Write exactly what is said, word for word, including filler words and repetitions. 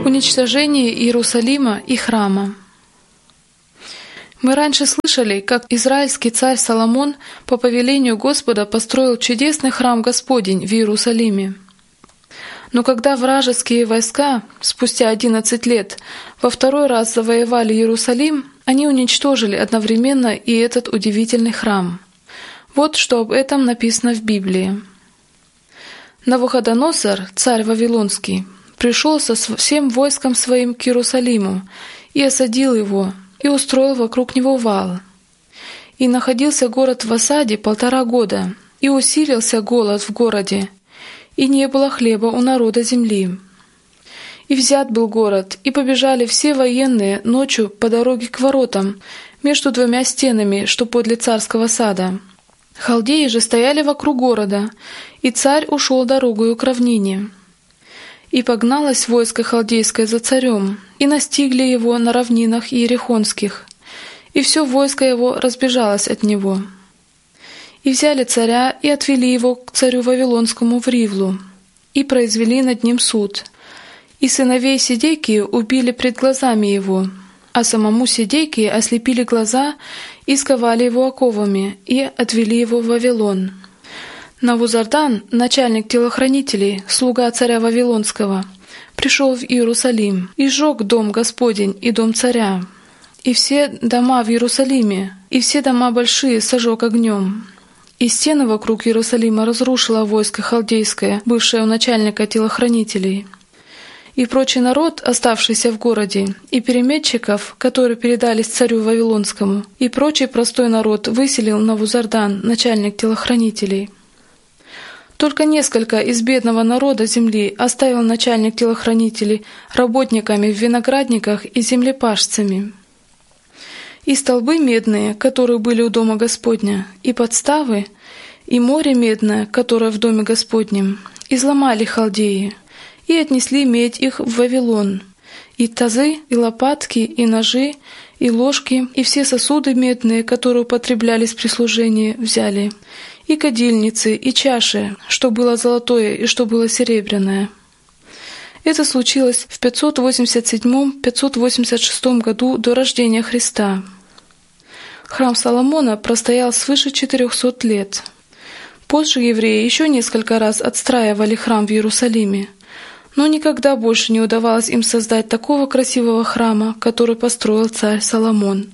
Уничтожение Иерусалима и храма. Мы раньше слышали, как израильский царь Соломон по повелению Господа построил чудесный храм Господень в Иерусалиме. Но когда вражеские войска спустя одиннадцать лет во второй раз завоевали Иерусалим, они уничтожили одновременно и этот удивительный храм. Вот что об этом написано в Библии. Навуходоносор, царь Вавилонский, пришел со всем войском своим к Иерусалиму и осадил его, и устроил вокруг него вал. И находился город в осаде полтора года, и усилился голод в городе, и не было хлеба у народа земли. И взят был город, и побежали все военные ночью по дороге к воротам, между двумя стенами, что подле царского сада. Халдеи же стояли вокруг города, и царь ушел дорогою к равнине. И погналось войско халдейское за царем, и настигли его на равнинах иерихонских, и все войско его разбежалось от него. И взяли царя, и отвели его к царю Вавилонскому в Ривлу, и произвели над ним суд. И сыновей Седекии убили пред глазами его, а самому Седекии ослепили глаза и сковали его оковами, и отвели его в Вавилон. Навузардан, начальник телохранителей, слуга царя Вавилонского, пришел в Иерусалим и сжег дом Господень и дом царя, и все дома в Иерусалиме, и все дома большие сожег огнем. И стены вокруг Иерусалима разрушило войско халдейское, бывшее у начальника телохранителей. И прочий народ, оставшийся в городе, и переметчиков, которые передались царю Вавилонскому, и прочий простой народ выселил Навузардан, начальник телохранителей. Только несколько из бедного народа земли оставил начальник телохранителей работниками в виноградниках и землепашцами. И столбы медные, которые были у дома Господня, и подставы, и море медное, которое в доме Господнем, изломали халдеи, и отнесли медь их в Вавилон, и тазы, и лопатки, и ножи, и ложки, и все сосуды медные, которые употреблялись при служении, взяли, и кадильницы, и чаши, что было золотое и что было серебряное. Это случилось в пятьсот восемьдесят седьмом — пятьсот восемьдесят шестом году до рождения Христа. Храм Соломона простоял свыше четырехсот лет. Позже евреи еще несколько раз отстраивали храм в Иерусалиме, но никогда больше не удавалось им создать такого красивого храма, который построил царь Соломон.